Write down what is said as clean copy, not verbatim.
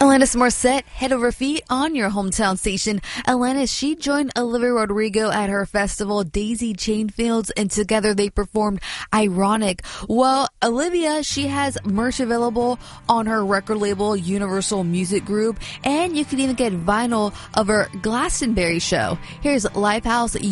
Alanis Morissette, Head Over Feet on your hometown station. Alanis, she joined Olivia Rodrigo at her festival Daisy Chain Fields, and together they performed Ironic. Well, Olivia, she has merch available on her record label Universal Music Group, and you can even get vinyl of her Glastonbury show. Here's Lifehouse